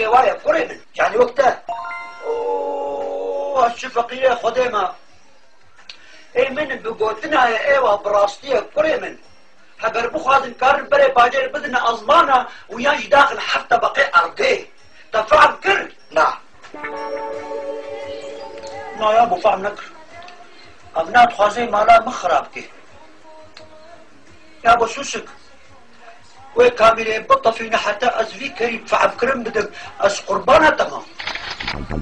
وايا كوري من يعني وقتها هالشفقية خديمة اي من بقوتنا يا ايوه براستية كوري من هبر بخوازن كارن بري باجر بدنا أزمانة وياش داخل حتى بقي أرضيه تفعل كر نعم يا ابو فهم نكر ابنات خوازي مالا مخرابكي يا ابو سوسك وي كاملين بطفينا حتى ازفي كريم فعب كرم بدك اس قربانة تمام